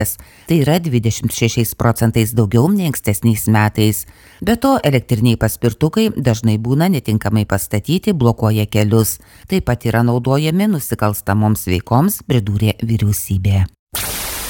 Tai yra 26% daugiau nei ankstesniais metais. Be to, elektriniai paspirtukai dažnai būna netinkamai pastatyti, blokuoja kelius. Taip pat yra naudojami nusikalstamoms veikoms, pridūrė vyriausybė.